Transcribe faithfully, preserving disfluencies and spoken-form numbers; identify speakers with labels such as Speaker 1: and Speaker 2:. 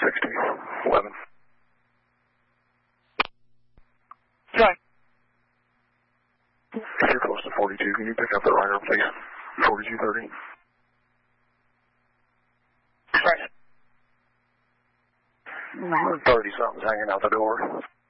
Speaker 1: sixty, eleven.
Speaker 2: Right.
Speaker 1: If you're close to forty-two, can you pick up the rider, please? forty-two thirty.
Speaker 2: Right.
Speaker 1: thirty something's hanging out the door.